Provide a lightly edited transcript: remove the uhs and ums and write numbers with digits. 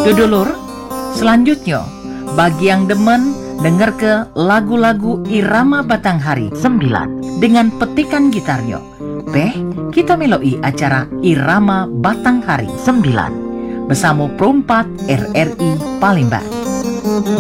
Dudulur, selanjutnya bagi yang demen denger ke lagu-lagu irama Batanghari 9 dengan petikan gitarnya. Kita meloi acara Irama Batanghari 9 bersama Perompak RRI Palembang.